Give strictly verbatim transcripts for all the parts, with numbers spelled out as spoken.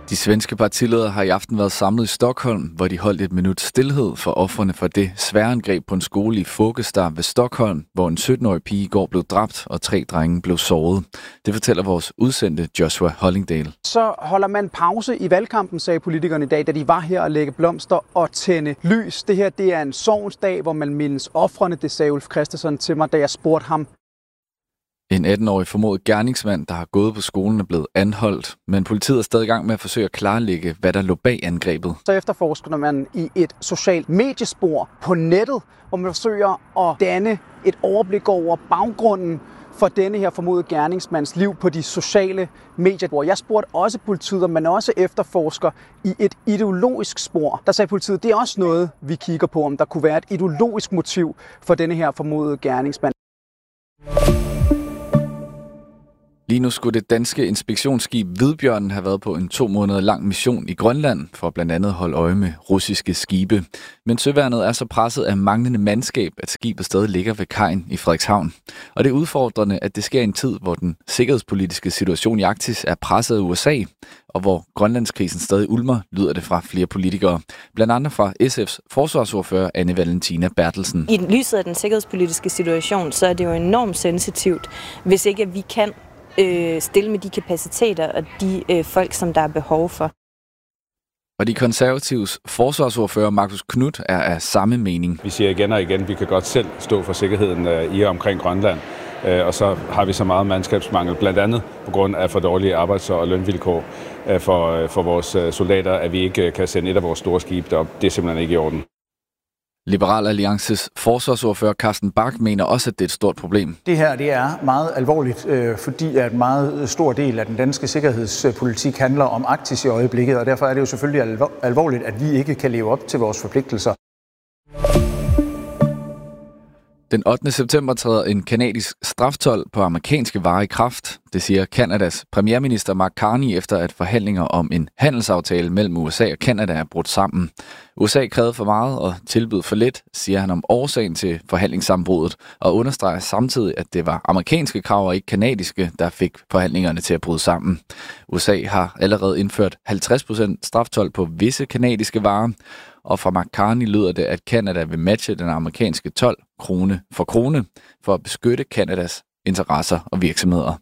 De svenske partiledere har i aften været samlet i Stockholm, hvor de holdt et minut stilhed for ofrene for det svære angreb på en skole i Fågelsta ved Stockholm, hvor en sytten-årig pige i går blev dræbt, og tre drenge blev såret. Det fortæller vores udsendte Joshua Hollingdale. Så holder man pause i valgkampen, sagde politikerne i dag, da de var her og lægge blomster og tænde lys. Det her det er en sorgens hvor man mindes ofrene. Det sagde Ulf Christensen til mig, da jeg spurgte ham. En atten-årig formodet gerningsmand, der har gået på skolen, er blevet anholdt, men politiet er stadig i gang med at forsøge at klarlægge, hvad der lå bag angrebet. Så efterforsker man i et socialt mediespor på nettet, hvor man forsøger at danne et overblik over baggrunden for denne her formodede gerningsmands liv på de sociale medier. Hvor jeg spurgte også politiet, om man også efterforsker i et ideologisk spor. Der sagde politiet, det er også noget, vi kigger på, om der kunne være et ideologisk motiv for denne her formodede gerningsmand. Lige nu skulle det danske inspektionsskib Hvidbjørnen have været på en to måneder lang mission i Grønland for blandt andet at holde øje med russiske skibe. Men søværnet er så presset af manglende mandskab, at skibet stadig ligger ved kajen i Frederikshavn. Og det er udfordrende, at det sker i en tid, hvor den sikkerhedspolitiske situation i Arktis er presset af U S A, og hvor Grønlandskrisen stadig ulmer, lyder det fra flere politikere. Blandt andet fra S F's forsvarsordfører Anne Valentina Bertelsen. I lyset af den sikkerhedspolitiske situation, så er det jo enormt sensitivt, hvis ikke vi kan Øh, stille med de kapaciteter og de øh, folk, som der er behov for. Og de konservatives forsvarsordfører Marcus Knuth er af samme mening. Vi siger igen og igen, at vi kan godt selv stå for sikkerheden øh, i og omkring Grønland. Øh, og så har vi så meget mandskabsmangel, blandt andet på grund af for dårlige arbejds- og lønvilkår øh, for, øh, for vores øh, soldater, at vi ikke øh, kan sende et af vores store skibe derop. Det er simpelthen ikke i orden. Liberal Alliances forsvarsordfører Carsten Bach mener også, at det er et stort problem. Det her det er meget alvorligt, øh, fordi at en meget stor del af den danske sikkerhedspolitik handler om Arktis i øjeblikket, og derfor er det jo selvfølgelig alvor- alvorligt, at vi ikke kan leve op til vores forpligtelser. Den ottende september træder en kanadisk straftold på amerikanske varer i kraft. Det siger Kanadas premierminister Mark Carney efter at forhandlinger om en handelsaftale mellem U S A og Canada er brudt sammen. U S A krævede for meget og tilbød for lidt, siger han om årsagen til forhandlingssammenbruddet, og understreger samtidig, at det var amerikanske krav og ikke kanadiske, der fik forhandlingerne til at bryde sammen. U S A har allerede indført halvtreds procent straftold på visse kanadiske varer, og fra Mark Carney lyder det, at Canada vil matche den amerikanske told krone for krone for at beskytte Canadas interesser og virksomheder.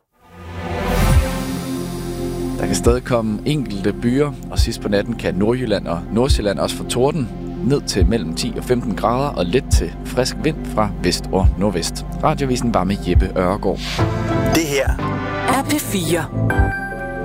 Der kan stadig komme enkelte byer, og sidst på natten kan Nordjylland og Nordsjælland også få torden ned til mellem ti og femten grader og let til frisk vind fra vest og nordvest. Radiovisen var med Jeppe Øregård. Det her er P fire.